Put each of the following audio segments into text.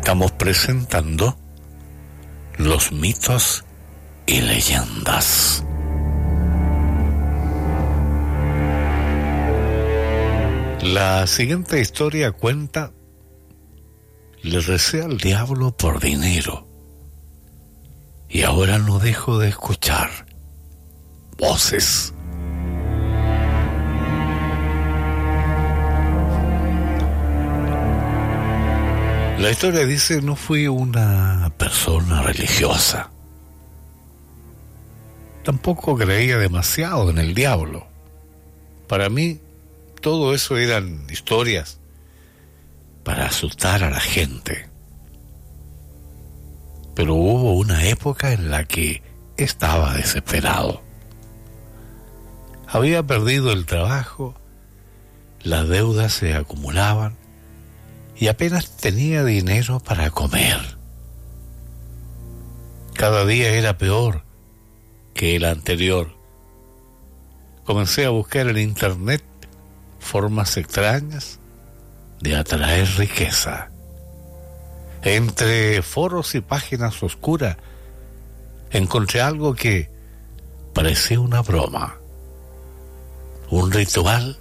estamos presentando los mitos y leyendas. La siguiente historia cuenta: le recé al diablo por dinero y ahora no dejo de escuchar voces. La historia dice: no fui una persona religiosa. Tampoco creía demasiado en el diablo. Para mí, todo eso eran historias para asustar a la gente. Pero hubo una época en la que estaba desesperado. Había perdido el trabajo, las deudas se acumulaban y apenas tenía dinero para comer. Cada día era peor que el anterior. Comencé a buscar en internet formas extrañas de atraer riqueza. Entre foros y páginas oscuras encontré algo que parecía una broma. Un ritual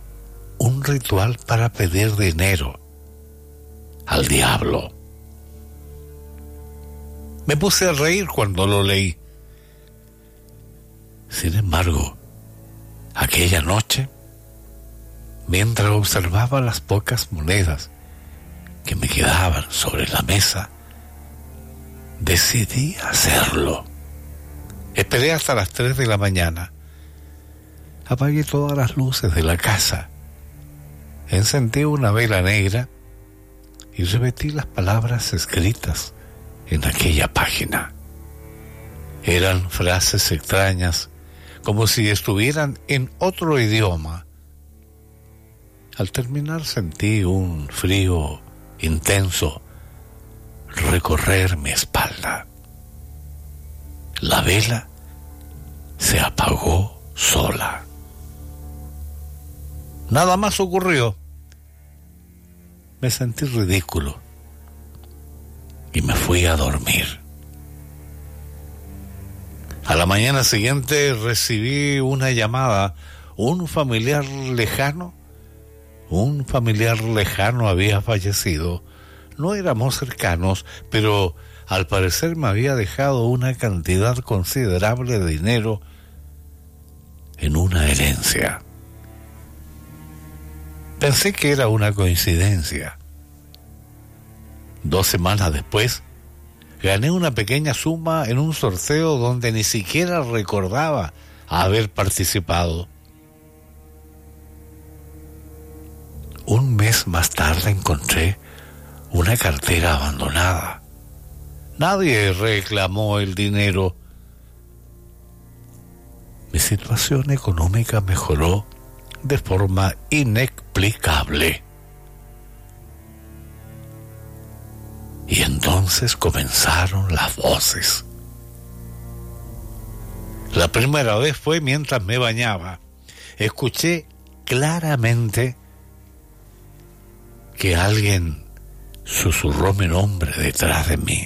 para pedir dinero al diablo. Me puse a reír cuando lo leí. Sin embargo, aquella noche, mientras observaba las pocas monedas que me quedaban sobre la mesa, decidí hacerlo. Esperé hasta las 3 de la mañana. Apagué todas las luces de la casa. Encendí una vela negra y repetí las palabras escritas en aquella página. Eran frases extrañas, como si estuvieran en otro idioma. Al terminar sentí un frío intenso recorrer mi espalda. La vela se apagó sola. Nada más ocurrió. Me sentí ridículo y me fui a dormir. A la mañana siguiente recibí una llamada. Un familiar lejano había fallecido. No éramos cercanos, pero al parecer me había dejado una cantidad considerable de dinero en una herencia. Pensé que era una coincidencia. 2 semanas después, gané una pequeña suma en un sorteo donde ni siquiera recordaba haber participado. Un mes más tarde encontré una cartera abandonada. Nadie reclamó el dinero. Mi situación económica mejoró de forma inexplicable. Y entonces comenzaron las voces. La primera vez fue mientras me bañaba. Escuché claramente que alguien susurró mi nombre detrás de mí.